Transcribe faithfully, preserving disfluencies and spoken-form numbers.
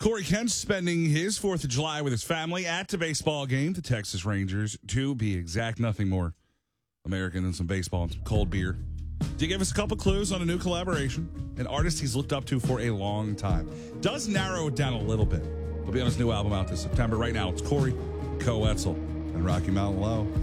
Corey Kent spending his fourth of July with his family at the baseball game, the Texas Rangers, to be exact. Nothing more American than some baseball and some cold beer. To give us a couple clues on a new collaboration, an artist he's looked up to for a long time. Does narrow it down a little bit. He'll be on his new album out this September. Right now, it's Corey Coetzel and Rocky Mountain Low.